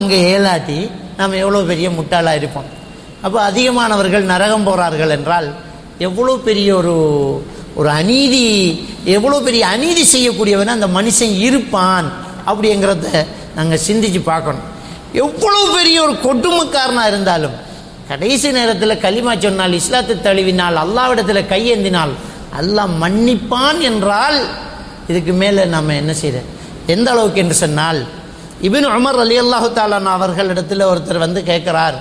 அங்கே ஏலாட்டி நாம் எவ்வளோ பெரிய முட்டாளாக இருப்போம். அப்போ அதிகமானவர்கள் நரகம் போகிறார்கள் என்றால் எவ்வளோ பெரிய ஒரு அநீதி, எவ்வளோ பெரிய அநீதி செய்யக்கூடியவன் அந்த மனுஷன் இருப்பான் அப்படிங்கிறத நாங்கள் சிந்திச்சு பார்க்கணும். எவ்வளோ பெரிய ஒரு கொடுமைக்காரனாக இருந்தாலும் கடைசி நேரத்தில் கலிமா சொன்னால், இஸ்லாத்தை தழுவினால், அல்லாவிடத்தில் கையேந்தினால் அல்லாஹ் மன்னிப்பான் என்றால் இதுக்கு மேலே நம்ம என்ன செய்யறது? எந்த அளவுக்கு என்று சொன்னால், இப்னு உமர் ரலியல்லாஹு தஆலா அவர்களிடத்தில் ஒருத்தர் வந்து கேட்கிறார்,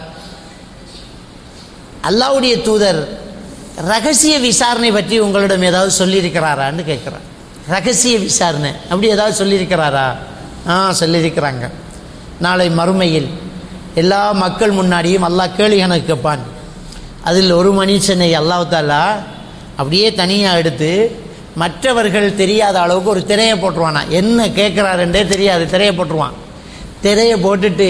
அல்லாஹ்வுடைய தூதர் ரகசிய விசாரணை பற்றி உங்களிடம் ஏதாவது சொல்லியிருக்கிறாரான்னு கேட்குறார். ரகசிய விசாரணை அப்படி ஏதாவது சொல்லியிருக்கிறாரா? சொல்லியிருக்கிறாங்க. நாளை மறுமையில் எல்லா மக்கள் முன்னாடியும் அல்லாஹ் கேள்வி கணக்கு கேட்பான். அதில் ஒரு மனுஷனை அல்லாஹ் தஆலா அப்படியே தனியாக எடுத்து மற்றவர்கள் தெரியாத அளவுக்கு ஒரு திரையை போட்டுருவானா. என்ன கேட்குறாருன்றே தெரியாது, திரையை போட்டுருவான். திரையை போட்டுட்டு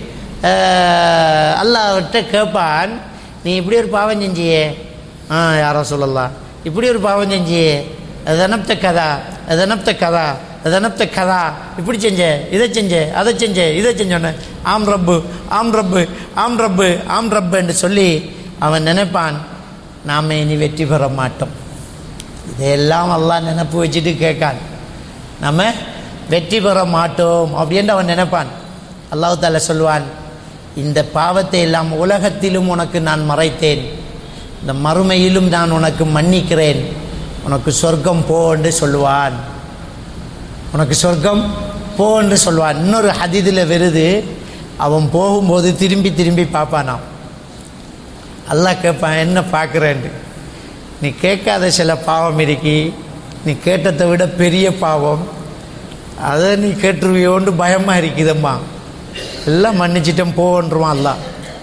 அல்லாஹ்கிட்ட கேட்பான், நீ இப்படி ஒரு பாவம் செஞ்சியே, யாரோ சொல்லலாம், இப்படி ஒரு பாவம் செஞ்சியே, அதனப்த கதா, அதனப்த கதா, அதனப்த கதா, இப்படி செஞ்ச, இதை செஞ்ச, அதை செஞ்ச, இதை செஞ்சோன்னு ஆம் ரப்பு, ஆம் ரப்பு, ஆம் ரப்பு, ஆம் ரப்பு என்று சொல்லி அவன் நினைப்பான், நாம் இனி வெற்றி பெற மாட்டோம். இதையெல்லாம் அல்லாஹ் நினைப்பு வச்சுட்டு கேட்கான், நம்ம வெற்றி பெற மாட்டோம் அப்படின்னு அவன் நினைப்பான். அல்லாஹ் தஆலா சொல்வான், இந்த பாவத்தை எல்லாம் உலகத்திலும் உனக்கு நான் மறைத்தேன், இந்த மறுமையிலும் நான் உனக்கு மன்னிக்கிறேன், உனக்கு சொர்க்கம் போ என்று சொல்லுவான். உனக்கு சொர்க்கம் போ என்று சொல்வான். இன்னொரு ஹதீஸில் வருது, அவன் போகும்போது திரும்பி திரும்பி பார்ப்பானாம். அல்லாஹ் கேட்பான், என்ன பார்க்குறேன்னு. நீ கேட்காத சில பாவம் இருக்கி, நீ கேட்டதை விட பெரிய பாவம், அதை நீ கேட்டுருவியோன்னு பயமாக இருக்குதம்மா, எல்லாம் மன்னிச்சிட்டம் போன்றுவான் அல்லாஹ்.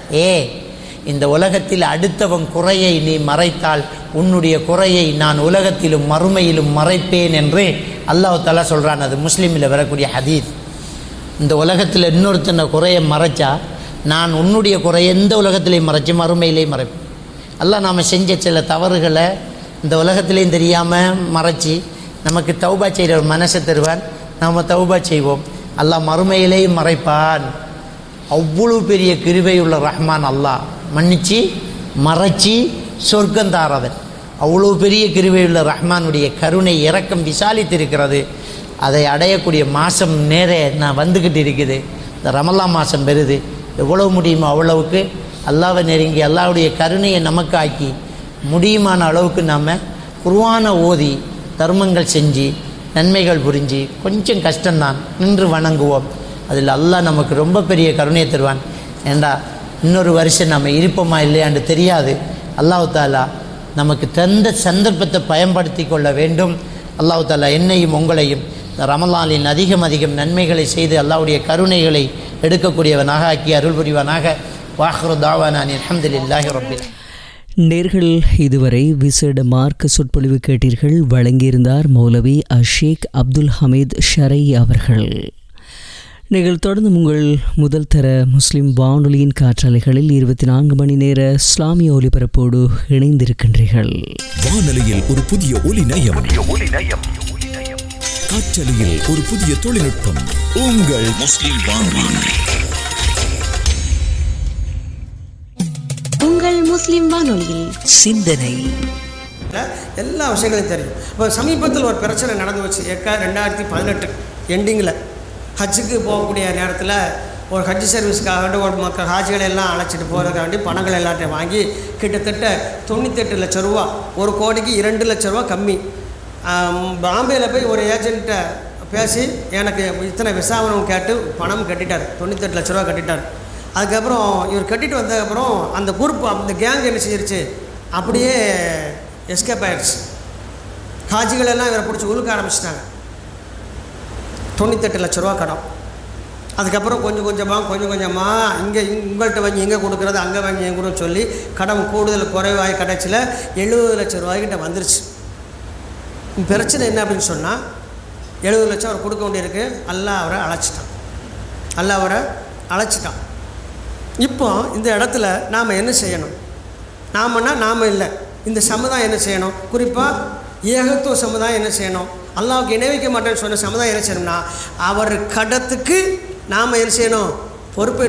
இந்த உலகத்தில் அடுத்தவன் குறையை நீ மறைத்தால் உன்னுடைய குறையை நான் உலகத்திலும் மறுமையிலும் மறைப்பேன் என்று அல்லாஹ் தஆலா சொல்கிறான். அது முஸ்லீமில் வரக்கூடிய ஹதீஸ். இந்த உலகத்தில் இன்னொருத்தனை குறையை மறைச்சா நான் உன்னுடைய குறையை எந்த உலகத்திலையும் மறைச்சி மறுமையிலையும் மறைப்பேன். அல்லாஹ் நாம் செஞ்ச சில தவறுகளை இந்த உலகத்திலையும் தெரியாமல் மறைச்சி நமக்கு தௌபா செய்கிற ஒரு மனசை தருவான். நாம் தௌபா செய்வோம், அல்லாஹ் மறுமையிலையும் மறைப்பான். அவ்வளோ பெரிய கிருபையுள்ள ரஹ்மான் அல்லாஹ், மன்னிச்சு மறைச்சி சொர்க்கம் தாரவன். அவ்வளோ பெரிய கிருபையுள்ள ரஹ்மானுடைய கருணை இரக்கம் விசாலித்திருக்கிறது. அதை அடையக்கூடிய மாதம் நேரே நான் வந்துக்கிட்டு இருக்குது. இந்த ரமலான் மாதம் வருது. எவ்வளோ முடியுமோ அவ்வளவுக்கு அல்லாஹ்வை நெருங்கி அல்லாஹ்வுடைய கருணையை நமக்கு ஆக்கி முடியுமான அளவுக்கு நாம் குர்ஆனை ஓதி தர்மங்கள் செஞ்சு நன்மைகள் புரிஞ்சு, கொஞ்சம் கஷ்டம்தான், நின்று வணங்குவோம். அதில் அல்லாஹ் நமக்கு ரொம்ப பெரிய கருணையை தருவான். ஏண்டா இன்னொரு வருஷம் நம்ம இருப்போமா இல்லையான்னு தெரியாது. அல்லாஹ் தஆலா நமக்கு தந்த சந்தர்ப்பத்தை பயன்படுத்தி கொள்ள வேண்டும். அல்லாஹ் தஆலா என்னையும் உங்களையும் ரமலானில் அதிகம் அதிகம் நன்மைகளை செய்து அல்லாஹ்வுடைய கருணைகளை எடுக்கக்கூடியவனாக ஆக்கி அருள் புரிவானாக. வாஹிரு தாவானா அல்ஹம்துலில்லாஹி ரப்பில். நேர்கள் இதுவரை விசேட மார்க்க சொற்பொழிவு கேட்டீர்கள். வழங்கியிருந்தார் மௌலவி ஷேக் அப்துல் ஹமீத் ஷரை அவர்கள். நீங்கள் தொடர்ந்து உங்கள் முதல் தர முஸ்லிம் வானொலியின் காற்றாலைகளில் 24 மணி நேர இஸ்லாமிய ஒலிபரப்போடு இணைந்திருக்கின்றீர்கள். வானொலியில் ஒரு புதிய ஒலி நயம், காற்றலையில் ஒரு புதிய தொழில்நுட்பம். உங்கள் முஸ்லிம் வானொலி. உங்கள் முஸ்லிம் வானொலியில் சிந்தனை எல்லா விஷயங்களையும் தெரியும். இப்போ சமீபத்தில் ஒரு பிரச்சனை நடந்து வச்சு 2018 எண்டிங்கில் ஹஜ்ஜுக்கு போகக்கூடிய நேரத்தில் ஒரு ஹஜ் சர்வீஸுக்காக ஒரு மக்கள் ஹாஜிகளை எல்லாம் அழைச்சிட்டு போகிறதுக்காண்டி பணங்கள் எல்லாத்தையும் வாங்கி கிட்டத்தட்ட 98 லட்சம் ரூபா, 1 கோடிக்கு 2 லட்ச ரூபா கம்மி. பாம்பேயில் போய் ஒரு ஏஜென்ட்டை பேசி எனக்கு இத்தனை விசாவனம் கேட்டு பணம் கட்டிட்டார். 98 லட்ச ரூபா கட்டிட்டார். அதுக்கப்புறம் இவர் கட்டிட்டு வந்ததுக்கப்புறம் அந்த குரூப், அந்த கேங் என்ன செஞ்சிருச்சு, அப்படியே எஸ்கேப் ஆயிடுச்சு. ஹாஜிகளெல்லாம் இவரை பிடிச்சி உழுக்க ஆரம்பிச்சிட்டாங்க. 98 லட்ச ரூபா கடன். அதுக்கப்புறம் கொஞ்சம் கொஞ்சமாக இங்கே உங்கள்கிட்ட வாங்கி எங்கே கொடுக்குறது, அங்கே வாங்கி எங்கே கொடுன்னு சொல்லி கடன் கூடுதல் குறைவாக கடைச்சியில் 70 லட்ச ரூபாய்கிட்ட வந்துருச்சு. பிரச்சனை என்ன அப்படின்னு சொன்னால், 70 லட்சம் அவர் கொடுக்க வேண்டியிருக்கு. அல்லாஹ் அவரை அழைச்சிட்டான். இப்போ இந்த இடத்துல நாம் என்ன செய்யணும்? நாம் இல்லை, இந்த சமுதாயம் என்ன செய்யணும்? குறிப்பாக ஏகத்துவ சமுதாயம் என்ன செய்யணும்? அல்லாஹ்வுக்கு இணை வைக்க மாட்டேன்னு சொன்ன சமுதாயம் என்ன செய்யணும்னா, அவர் கடத்துக்கு நாம் என்ன செய்யணும்? பொறுப்பேற்று